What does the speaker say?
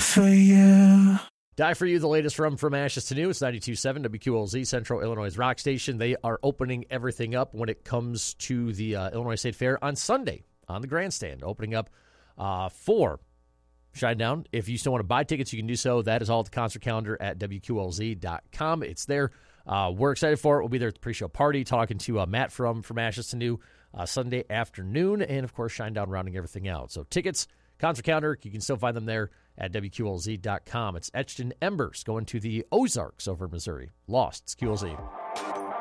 for you. Die for You, the latest from Ashes to New. It's 92.7 WQLZ, Central Illinois Rock Station. They are opening everything up when it comes to the Illinois State Fair on Sunday on the grandstand, opening up for Shinedown. If you still want to buy tickets, you can do so. That is all at the concert calendar at WQLZ.com. It's there. We're excited for it. We'll be there at the pre-show party talking to Matt from Ashes to New Sunday afternoon, and, of course, Shinedown rounding everything out. So tickets, concert calendar, you can still find them there at WQLZ.com. It's etched in embers going to the Ozarks over in Missouri. Lost. It's QLZ.